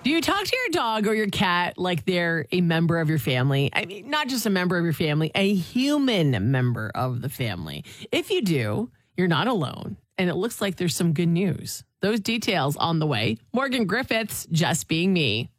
Do you talk to your dog or your cat like they're a member of your family? I mean, not just a member of your family, a human member of the family. If you do, you're not alone. And it looks like there's some good news. Those details on the way. Morgan Griffiths, Just Being Me.